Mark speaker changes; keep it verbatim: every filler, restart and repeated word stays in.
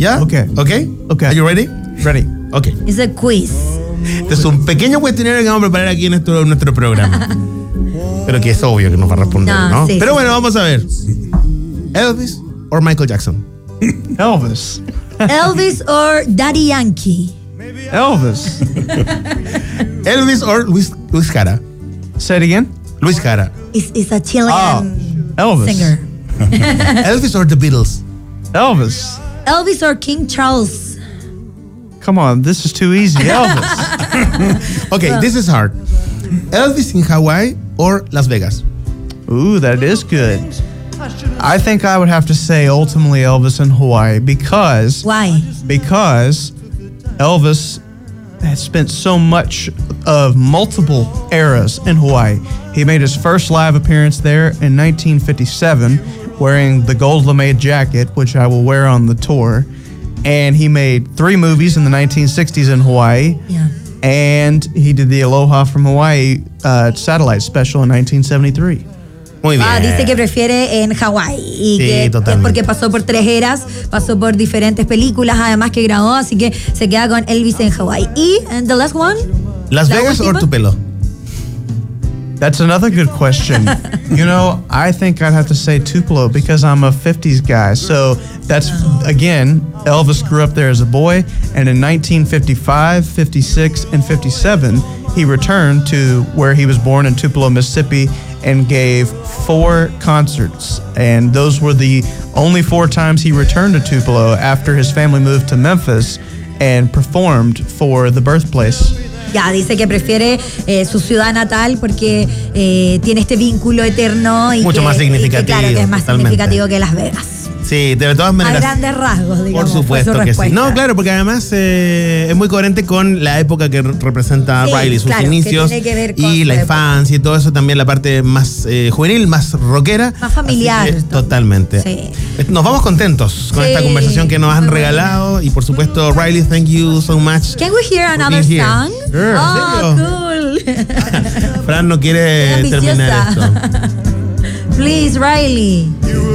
Speaker 1: ¿Ya?
Speaker 2: Okay.
Speaker 1: Okay.
Speaker 2: Okay.
Speaker 1: Are you ready?
Speaker 2: Ready.
Speaker 1: Okay.
Speaker 3: It's a quiz.
Speaker 1: Este es un pequeño cuestionario que vamos a preparar aquí en nuestro, nuestro programa. Pero que es obvio que nos va a responder, ¿no?
Speaker 3: No, sí,
Speaker 1: Pero
Speaker 3: sí.
Speaker 1: bueno, vamos a ver. Elvis or Michael Jackson?
Speaker 2: Elvis.
Speaker 3: Elvis or Daddy Yankee?
Speaker 2: Elvis.
Speaker 1: Elvis or Luis, Luis Jara?
Speaker 2: Say it again.
Speaker 1: Luis Jara.
Speaker 3: It's, it's a Chilean
Speaker 2: Oh, Elvis.
Speaker 3: singer.
Speaker 1: Elvis or the Beatles?
Speaker 2: Elvis.
Speaker 3: Elvis or King Charles?
Speaker 2: Come on, this is too easy. Elvis.
Speaker 1: Okay, this is hard. Elvis in Hawaii or Las Vegas?
Speaker 2: Ooh, that is good. I think I would have to say ultimately Elvis in Hawaii because
Speaker 3: Why?
Speaker 2: because Elvis has spent so much of multiple eras in Hawaii. He made his first live appearance there in nineteen fifty-seven wearing the gold lame jacket, which I will wear on the tour. And he made three movies in the nineteen sixties in Hawaii.
Speaker 3: Yeah.
Speaker 2: And he did the Aloha from Hawaii uh, satellite special in nineteen seventy-three.
Speaker 1: Muy bien.
Speaker 3: Ah, dice que prefiere en Hawái y
Speaker 1: Sí,
Speaker 3: que, que es
Speaker 1: totalmente.
Speaker 3: porque pasó por tres eras, pasó por diferentes películas, además que grabó, así que se queda con Elvis en Hawái. Y and the last one,
Speaker 1: Las
Speaker 3: La
Speaker 1: Vegas or
Speaker 3: última.
Speaker 1: Tupelo?
Speaker 2: That's another good question. You know, I think I'd have to say Tupelo because I'm a fifties guy. So that's, again, Elvis grew up there as a boy. And in nineteen fifty-five, fifty-six, and fifty-seven, he returned to where he was born in Tupelo, Mississippi, and gave four concerts. And those were the only four times he returned to Tupelo after his family moved to Memphis and performed for the birthplace.
Speaker 3: ya dice que prefiere eh, su ciudad natal porque eh, tiene este vínculo eterno y
Speaker 1: Mucho
Speaker 3: que,
Speaker 1: más significativo,
Speaker 3: y que, claro, que es más
Speaker 1: totalmente.
Speaker 3: significativo que Las Vegas.
Speaker 1: Sí, de todas
Speaker 3: A
Speaker 1: maneras.
Speaker 3: grandes rasgos, digamos.
Speaker 1: Por supuesto
Speaker 3: fue su
Speaker 1: que sí.
Speaker 3: respuesta.
Speaker 1: No, claro, porque además eh, es muy coherente con la época que re- representa
Speaker 3: Sí,
Speaker 1: Riley, sus
Speaker 3: claro, que
Speaker 1: inicios
Speaker 3: tiene que ver con
Speaker 1: y
Speaker 3: su
Speaker 1: la
Speaker 3: época.
Speaker 1: infancia y todo eso, también la parte más eh, juvenil, más rockera.
Speaker 3: Más familiar.
Speaker 1: Así que, totalmente.
Speaker 3: Sí.
Speaker 1: Nos vamos contentos con
Speaker 3: Sí,
Speaker 1: esta conversación que nos han
Speaker 3: muy
Speaker 1: regalado y por supuesto, Riley, thank you so much.
Speaker 3: Can we hear
Speaker 1: for
Speaker 3: another
Speaker 1: being here.
Speaker 3: song?
Speaker 1: Sure,
Speaker 3: Oh,
Speaker 1: ¿en serio?
Speaker 3: cool.
Speaker 1: Fran no quiere
Speaker 3: Qué
Speaker 1: terminar
Speaker 3: ambiciosa.
Speaker 1: esto.
Speaker 3: Please, Riley.